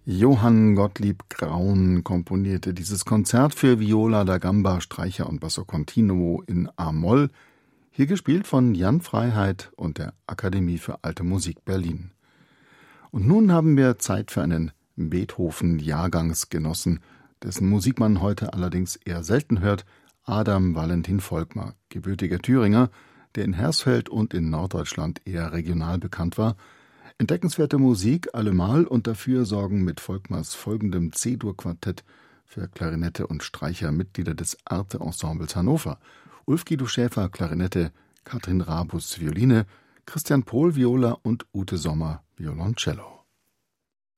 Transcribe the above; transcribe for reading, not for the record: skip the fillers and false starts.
Johann Gottlieb Graun komponierte dieses Konzert für Viola da Gamba, Streicher und Basso Continuo in A-Moll, hier gespielt von Jan Freiheit und der Akademie für Alte Musik Berlin. Und nun haben wir Zeit für einen Beethoven-Jahrgangsgenossen, dessen Musik man heute allerdings eher selten hört, Adam Valentin Volkmar, gebürtiger Thüringer, der in Hersfeld und in Norddeutschland eher regional bekannt war. Entdeckenswerte Musik allemal und dafür sorgen mit Volkmars folgendem C-Dur-Quartett für Klarinette und Streicher Mitglieder des Arte-Ensembles Hannover: Ulf Guido Schäfer, Klarinette, Katrin Rabus, Violine, Christian Pohl, Viola und Ute Sommer, Violoncello.